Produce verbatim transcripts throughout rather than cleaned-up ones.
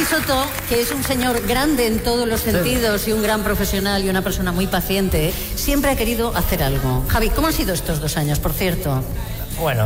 Javi Soto, que es un señor grande en todos los sentidos y un gran profesional y una persona muy paciente, siempre ha querido hacer algo. Javi, ¿cómo han sido estos dos años, por cierto? Bueno,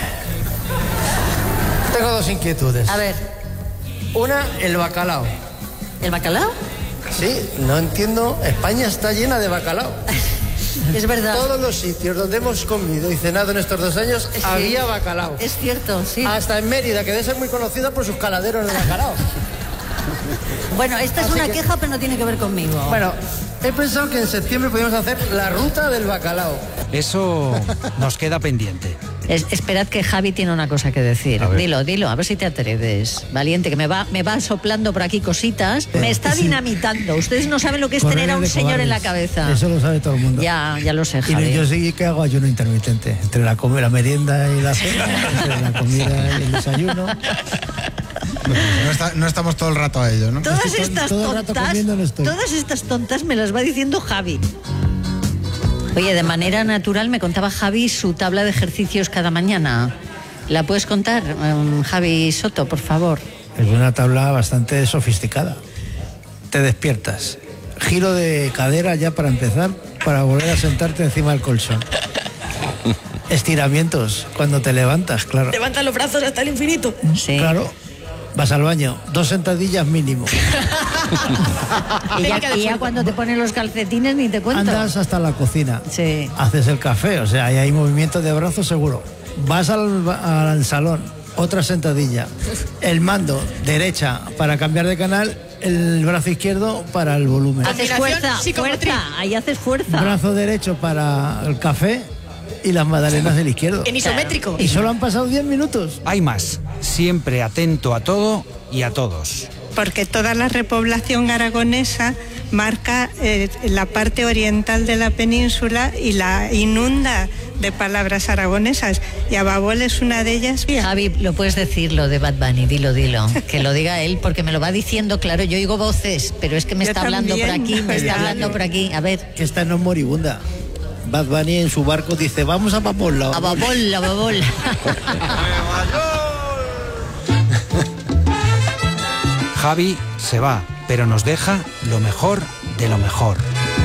tengo dos inquietudes. A ver. Una, el bacalao. ¿El bacalao? Sí, no entiendo. España está llena de bacalao. Es verdad. Todos los sitios donde hemos comido y cenado en estos dos años sí, había bacalao. Es cierto, sí. Hasta en Mérida, que debe ser muy conocida por sus caladeros de bacalao. Bueno, esta es Así una que... queja, pero no tiene que ver conmigo. Bueno, he pensado que en septiembre podríamos hacer la ruta del bacalao. Eso nos queda pendiente. Es, esperad que Javi tiene una cosa que decir. Dilo, dilo, a ver si te atreves. Valiente, que me va, me va soplando por aquí cositas. Me está dinamitando. Ustedes no saben lo que es tener a un señor en la cabeza. Eso lo sabe todo el mundo. Ya, ya lo sé, Javi. Y yo sí que hago ayuno intermitente. Entre la, la merienda y la cena, entre la comida y el desayuno. No, está, no estamos todo el rato a ello, ¿no? Todas Estoy estas todo el rato tontas, comiendo, no estoy. todas estas tontas me las va diciendo Javi. Oye, de manera natural me contaba Javi su tabla de ejercicios cada mañana. ¿La puedes contar, um, Javi Soto, por favor? Es una tabla bastante sofisticada. Te despiertas. Giro de cadera ya para empezar, para volver a sentarte encima del colchón. Estiramientos cuando te levantas, claro. Levanta los brazos hasta el infinito. Sí. Claro. Vas al baño, dos sentadillas mínimo. y, ya, y ya cuando te ponen los calcetines ni te cuento. Andas hasta la cocina. Sí. Haces el café, o sea, ahí hay movimiento de brazos seguro. Vas al, al salón, otra sentadilla. El mando, derecha para cambiar de canal, el brazo izquierdo para el volumen. Haces fuerza, fuerza, ahí haces fuerza. Brazo derecho para el café y las magdalenas del izquierdo. En isométrico. Y solo han pasado diez minutos. Hay más. Siempre atento a todo y a todos. Porque toda la repoblación aragonesa marca eh, la parte oriental de la península y la inunda de palabras aragonesas. Y Ababol es una de ellas. Javi, lo puedes decir lo de Bad Bunny, dilo, dilo. Que lo diga él, porque me lo va diciendo, claro, yo oigo voces, pero es que me Yo está hablando también, por aquí, me está ya. hablando por aquí. A ver. Que esta no es moribunda. Bad Bunny en su barco dice, vamos a Babol. A Babol, a Babol. Javi se va, pero nos deja lo mejor de lo mejor.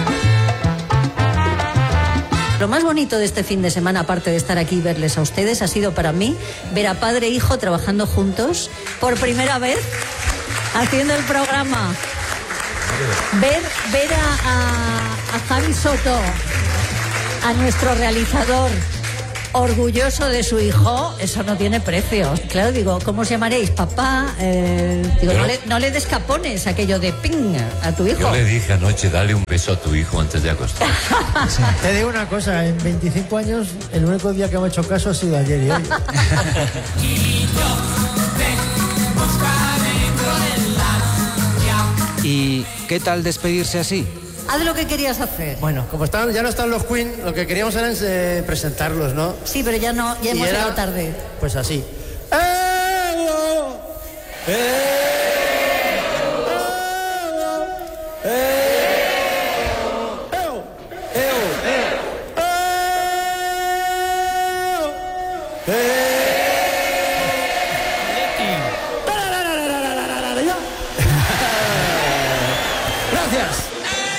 Lo más bonito de este fin de semana, aparte de estar aquí y verles a ustedes, ha sido para mí ver a padre e hijo trabajando juntos por primera vez, haciendo el programa. Ver, ver a, a, a Javi Soto, a nuestro realizador, orgulloso de su hijo, eso no tiene precio. Claro, digo, ¿cómo os llamaréis? Papá, eh, digo, no le, no le des capones aquello de ping a tu hijo. Yo le dije anoche, dale un beso a tu hijo antes de acostar. Sí. Te digo una cosa, en veinticinco años, el único día que me ha hecho caso ha sido ayer y hoy. ¿Y qué tal despedirse así? Haz lo que querías hacer. Bueno, como están, ya no están los Queen, lo que queríamos era eh, presentarlos, ¿no? Sí, pero ya no, ya Y hemos era, llegado tarde. Pues así. ¡Ewo! ¡Ewo! Gracias.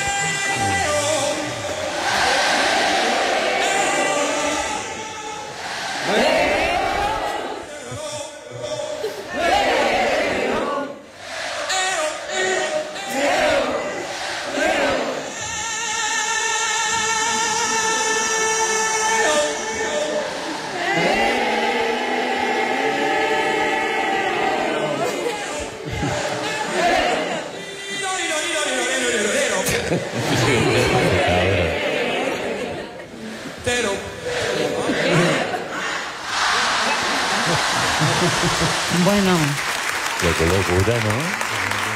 Bueno. Qué locura, ¿no?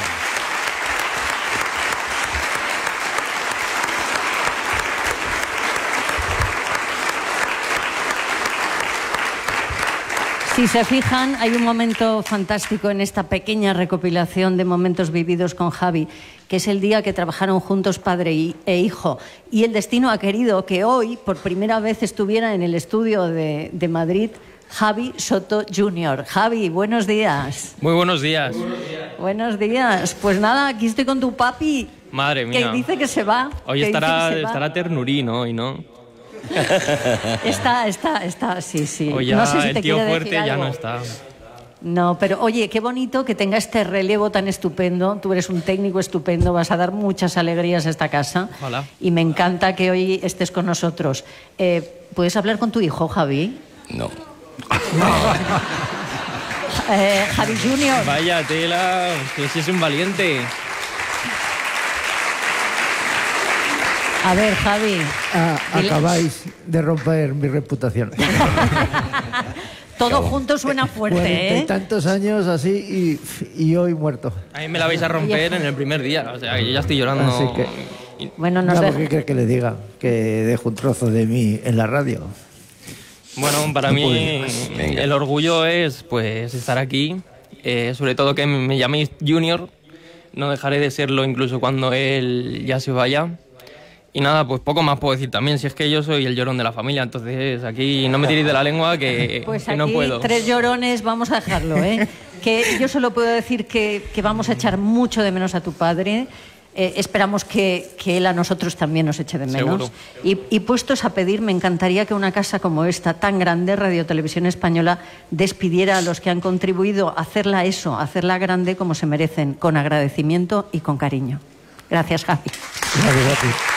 Si se fijan, hay un momento fantástico en esta pequeña recopilación de momentos vividos con Javi, que es el día que trabajaron juntos padre e hijo. Y el destino ha querido que hoy, por primera vez, estuviera en el estudio de, de Madrid Javi Soto junior Javi, buenos días. Muy buenos días. Buenos días. Pues nada, aquí estoy con tu papi. Madre mía. Que dice que se va. Hoy estará, estará ternurín hoy, ¿no? Está, está, está, sí, sí. Hoy ya no sé si el te tío quiere fuerte decir ya algo. no está. No, pero oye, qué bonito que tenga este relevo tan estupendo. Tú eres un técnico estupendo, vas a dar muchas alegrías a esta casa. Ojalá. Y me encanta que hoy estés con nosotros. Eh, ¿Puedes hablar con tu hijo, Javi? No. Eh, Javi junior Vaya tela, que si es un valiente. A ver, Javi. Ah, dile- acabáis de romper mi reputación. Todo junto suena Cuarenta fuerte, y ¿eh? tantos años así y, y hoy muerto. A mí me la vais a romper en el primer día. O sea, yo ya estoy llorando. Así que- Y- Bueno, nos No, deja- ¿qué quieres que le diga? Que dejo un trozo de mí en la radio. Bueno, para mí Venga. el orgullo es pues estar aquí. Eh, sobre todo que me llaméis Junior. No dejaré de serlo incluso cuando él ya se vaya. Y nada, pues poco más puedo decir también. Si es que yo soy el llorón de la familia, entonces aquí no me tiréis de la lengua que, Pues que aquí no puedo. tres llorones, vamos a dejarlo, ¿eh? Que yo solo puedo decir que, que vamos a echar mucho de menos a tu padre. Eh, esperamos que, que él a nosotros también nos eche de menos. Seguro. Y, y puestos a pedir, me encantaría que una casa como esta, tan grande, Radio Televisión Española, despidiera a los que han contribuido a hacerla eso, a hacerla grande como se merecen, con agradecimiento y con cariño. Gracias, Javi. Gracias a ti.